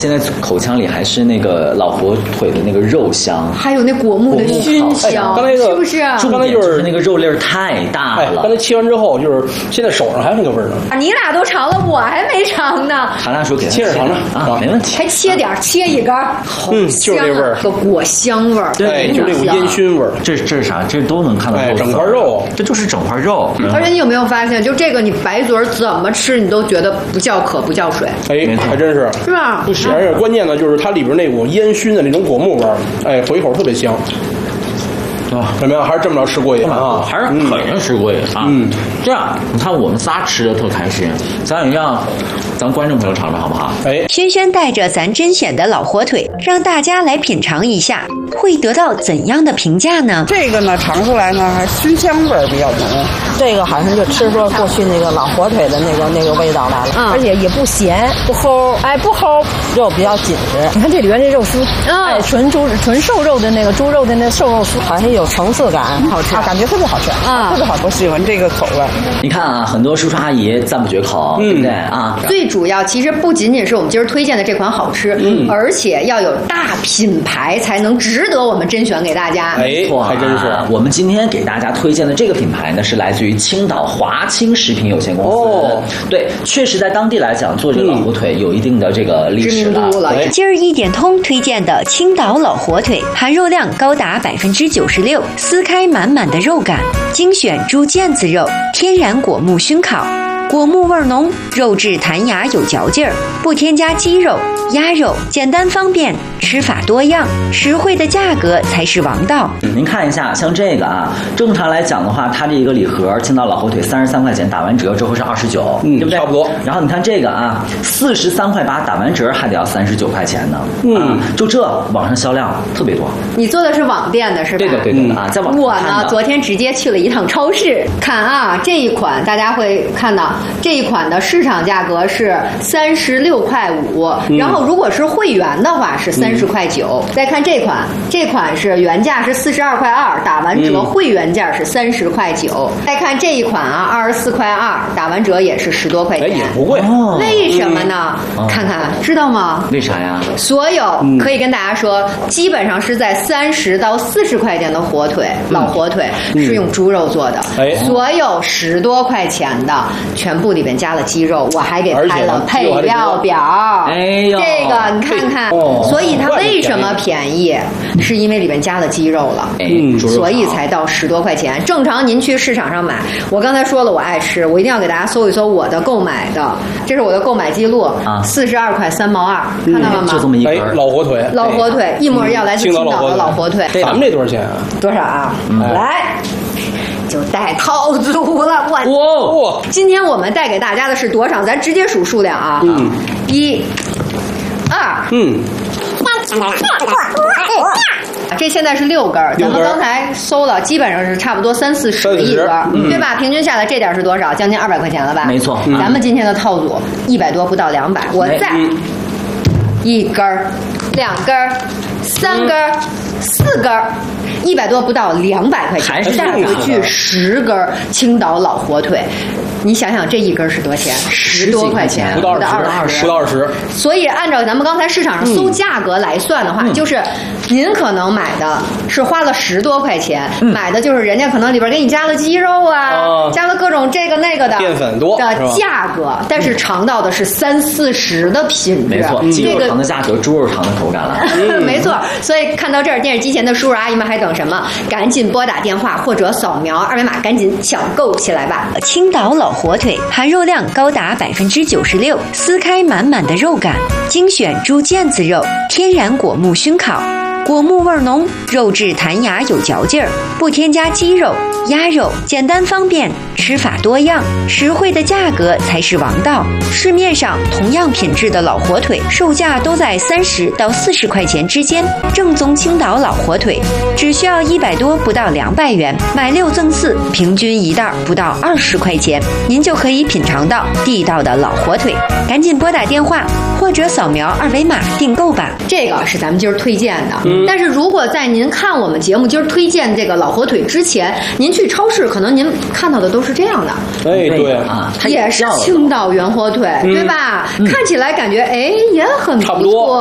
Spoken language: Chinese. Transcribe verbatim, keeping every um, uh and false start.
现在口腔里还是那个老火腿的那个肉香， 还有那果木的熏香， 哎、 是不是？ 重点就是那个肉粒儿太大了。 哎，刚才切完之后，就是现在手上还有那个味儿呢。 啊，你俩都尝了，我还没尝呢。 韩大叔给切着尝尝啊，没问题。 还切点，切一根，好嗯，就是这味儿， 个果香味儿， 对，就这种烟熏味儿。 这这是啥？这都能看到哎，整块肉， 这就是整块肉。 嗯、而且你有没有发现，就这个你白嘴怎么吃，你都觉得不叫渴不叫水。 哎，还真是， 是吧？ 不是，而且关键呢，就是它里边那股烟熏的那种果木味儿，哎，回口特别香。啊，怎么样？还是这么着吃过瘾啊？ 还是肯定吃过瘾啊！嗯，这样你看我们仨吃的特开心，咱也让咱观众朋友尝尝好不好？ 哎， 轩轩带着咱甄选的老火腿，让大家来品尝一下，会得到怎样的评价呢？ 这个呢，尝出来呢，还熏香味儿比较浓。 这个好像就吃出过去那个老火腿的那个那个味道来了， 嗯、 而且也不咸不齁，哎不齁，肉比较紧实。你看这里边这肉丝，嗯、哎纯猪纯瘦肉的那个猪肉的那瘦肉丝，好像有层次感， 好吃， 啊，感觉特别好吃啊， 特别好，我喜欢这个口味。 你看啊，很多叔叔阿姨赞不绝口，嗯、对不对啊？ 最主要其实不仅仅是我们今儿推荐的这款好吃，嗯，而且要有大品牌才能值得我们甄选给大家。 哎，还真是。 我们今天给大家推荐的这个品牌呢，是来自于青岛华清食品有限公司。哦，对，确实在当地来讲，做这个老火腿有一定的这个历史了。 了今儿一点通推荐的青岛老火腿，含肉量高达百分之九十六，撕开满满的肉感，精选猪腱子肉，天然果木熏烤。果木味浓，肉质弹牙有嚼劲儿，不添加鸡肉、鸭肉，简单方便，吃法多样，实惠的价格才是王道。 嗯、您看一下，像这个啊，正常来讲的话，它这一个礼盒青岛老火腿三十三块钱，打完折之后是二十九， 嗯， 对不对？ 差不多。 然后你看这个啊，四十三块八，打完折还得要三十九块钱呢。 嗯、 啊，就这网上销量特别多。 你做的是网店的是吧？ 对的对的、嗯、啊，在网上我呢，昨天直接去了一趟超市，看啊，这一款大家会看到。这一款的市场价格是三十六块五，嗯、然后如果是会员的话是三十块九。嗯、再看这款，这款是原价是四十二块二，打完折会员价是三十块九。再看这一款啊，二十四块二，打完折也是十多块钱， 哎，也不贵。 哦、 为什么呢？嗯、看看，知道吗？ 为啥呀？ 所有可以跟大家说，嗯、基本上是在三十到四十块钱的火腿，嗯、老火腿是用猪肉做的。 哎、 嗯，所有十多块钱的，全部里边加了鸡肉，我还给拍了配料表。 哎呦， 这个你看看，哦、所以它为什么便宜？是因为里边加了鸡肉了， 嗯， 所以才到十多块钱。正常您去市场上买，我刚才说了，我爱吃，我一定要给大家搜一搜我的购买的，这是我的购买记录啊，四十二块三毛二，看到了吗？ 就这么一根、 哎、老火腿， 老火腿，一模一样，来自青岛的老火腿。 咱们这多少钱啊？ 多少啊？嗯、来。就带套组了，哇！ 哇！ 今天我们带给大家的是多少？咱直接数数量啊！嗯，一、二， 嗯， 这现在是六根儿，咱们刚才搜了，基本上是差不多三四十一根，嗯、对吧？平均下来这点是多少？将近二百块钱了吧？ 没错。 嗯、咱们今天的套组一百多，不到两百。我再一根儿、两根儿、三根儿、四根儿。一百多不到两百块钱，带回去十根青岛老火腿，你想想这一根是多钱？十多块钱， 不到二十，不到二十。 所以按照咱们刚才市场上搜价格来算的话，嗯、就是您可能买的是花了十多块钱，嗯、买的就是人家可能里边给你加了鸡肉啊，呃、加了各种这个那个的淀粉多的价格，但是尝到的是三四十的品质。 没错，鸡肉尝的价格，猪肉尝的口感了。 嗯、没错，所以看到这儿，电视机前的叔叔阿姨们还等什么？赶紧拨打电话或者扫描二维码，赶紧抢购起来吧！ 青岛老火腿含肉量高达百分之九十六，撕开满满的肉感，精选猪腱子肉，天然果木熏烤。果木味浓，肉质弹牙有嚼劲儿，不添加鸡肉、鸭肉，简单方便，吃法多样，实惠的价格才是王道。市面上同样品质的老火腿，售价都在三十到四十块钱之间。正宗青岛老火腿，只需要一百多不到两百元，买六赠四，平均一袋不到二十块钱，您就可以品尝到地道的老火腿。赶紧拨打电话或者扫描二维码订购吧。 这个是咱们今儿推荐的。 嗯，但是如果在您看我们节目今儿推荐这个老火腿之前，您去超市可能您看到的都是这样的。 哎，对啊，它也是青岛原火腿，对吧？看起来感觉哎也很不错。